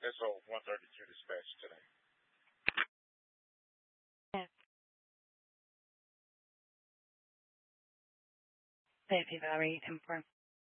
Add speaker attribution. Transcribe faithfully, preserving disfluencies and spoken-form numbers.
Speaker 1: S O one thirty-two dispatch today.
Speaker 2: Yes. Thank you, Valerie.